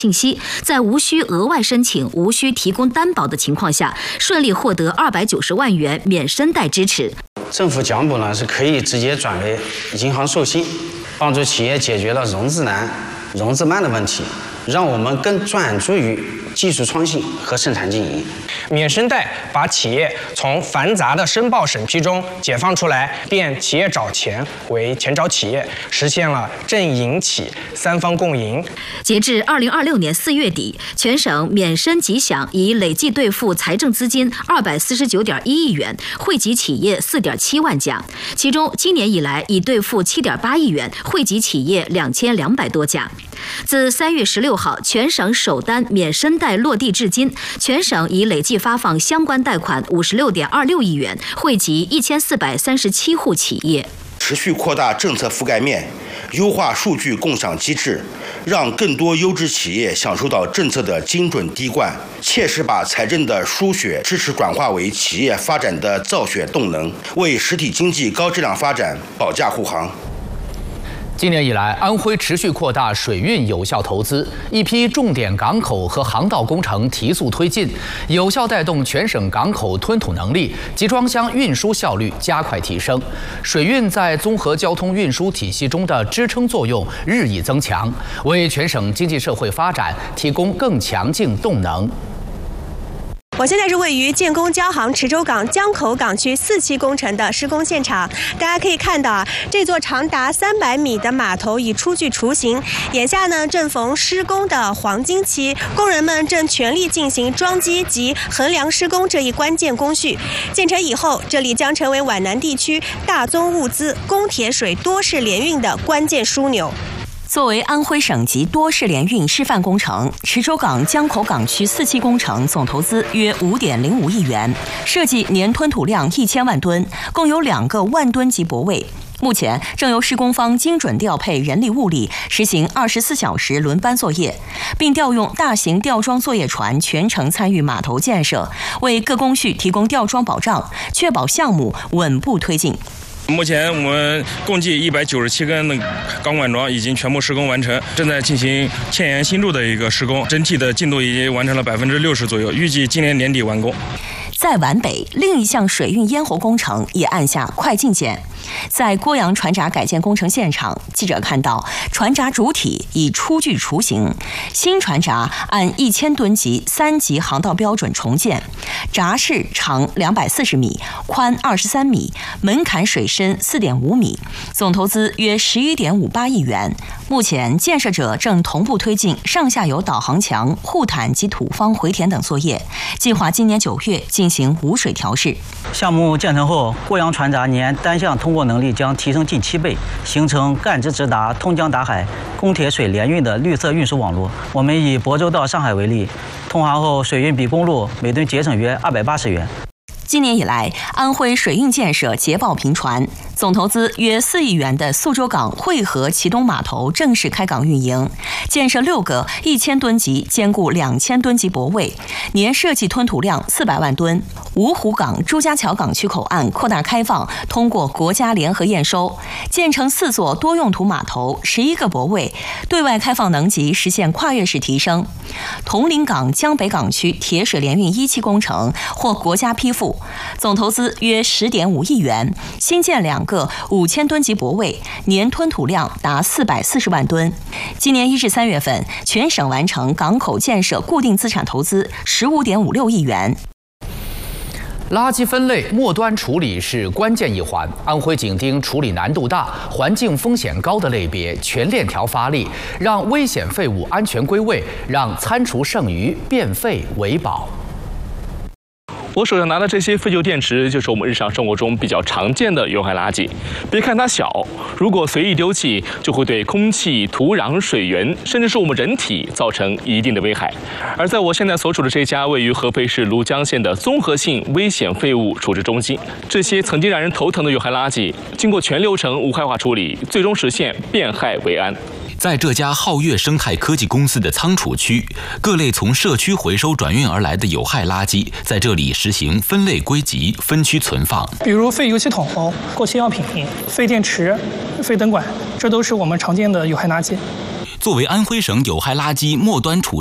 信息，在无需额外申请、无需提供担保的情况下，顺利获得290万元免申贷支持。 政府奖补呢是可以直接转为银行授信，帮助企业解决了融资难、融资慢的问题，让我们更专注于技术创新和生产经营。 免申贷把企业从繁杂的申报审批中解放出来，变企业找钱为钱找企业，实现了政营企三方共赢。 截至2026年4月底，全省免申吉祥已累计兑付财政资金249.1亿元，惠及企业4.7万家，其中今年以来已兑付7.8亿元，惠及企业2200多家。自3月16号全省首单免申贷落地至今，全省已累计发放相关贷款56.26亿元，惠及1437户企业。 持续扩大政策覆盖面，优化数据共享机制，让更多优质企业享受到政策的精准滴灌，切实把财政的输血支持转化为企业发展的造血动能，为实体经济高质量发展保驾护航。 今年以来，安徽持续扩大水运有效投资，一批重点港口和航道工程提速推进，有效带动全省港口吞吐能力、集装箱运输效率加快提升。水运在综合交通运输体系中的支撑作用日益增强，为全省经济社会发展提供更强劲动能。 我现在是位于建工交杭池州港江口港区4期工程的施工现场，大家可以看到，这座长达300米的码头已初具雏形。眼下呢，正逢施工的黄金期，工人们正全力进行装机及衡量施工这一关键工序。建成以后，这里将成为皖南地区大宗物资、供铁水多式联运的关键枢纽。 作为安徽省级多式联运示范工程，池州港江口港区4期工程总投资约5.05亿元，设计年吞吐量1000万吨，共有2个万吨级泊位。目前正由施工方精准调配人力物力，实行24小时轮班作业，并调用大型吊装作业船全程参与码头建设，为各工序提供吊装保障，确保项目稳步推进。 目前我们共计197根的钢管桩已经全部施工完成，正在进行堑岩新筑的一个施工，整体的进度已经完成了60%左右，预计今年年底完工。 在皖北，另一项水运咽喉工程也按下快进键。在郭阳船闸改建工程现场，记者看到船闸主体已初具雏形，新船闸按1000吨级3级航道标准重建，闸室长240米，宽23米，门槛水深4.5米，总投资约11.58亿元。目前建设者正同步推进上下游导航墙、护毯及土方回填等作业，计划今年9月进行无水调试。 项目建成后，郭阳船闸年单向通过能力将提升近7倍，形成干支直达、通江达海、供铁水联运的绿色运输网络。我们以亳州到上海为例，通航后水运比公路每吨节省约280元。 今年以来，安徽水运建设捷报频传，总投资约4亿元的宿州港汇合启东码头正式开港运营，建设6个1000吨级兼顾2000吨级泊位，年设计吞吐量400万吨。芜湖港朱家桥港区口岸扩大开放，通过国家联合验收，建成4座多用途码头，11个泊位，对外开放能级实现跨越式提升。铜陵港江北港区铁水联运1期工程获国家批复，总投资约10.5亿元，新建2个5000吨级泊位，年吞吐量达440万吨。今年1至3月份，全省完成港口建设固定资产投资15.56亿元。 垃圾分类末端处理是关键一环，安徽紧盯处理难度大、环境风险高的类别，全链条发力，让危险废物安全归位，让餐厨剩余变废为宝。 我手上拿的这些废旧电池，就是我们日常生活中比较常见的有害垃圾。别看它小，如果随意丢弃，就会对空气、土壤、水源，甚至是我们人体造成一定的危害。而在我现在所处的这家位于合肥市庐江县的综合性危险废物处置中心，这些曾经让人头疼的有害垃圾，经过全流程无害化处理，最终实现变害为安。 在这家皓月生态科技公司的仓储区，各类从社区回收转运而来的有害垃圾，在这里实行分类归集、分区存放。 比如废油漆桶、过期药品、废电池、废灯管，这都是我们常见的有害垃圾。 作为安徽省有害垃圾末端处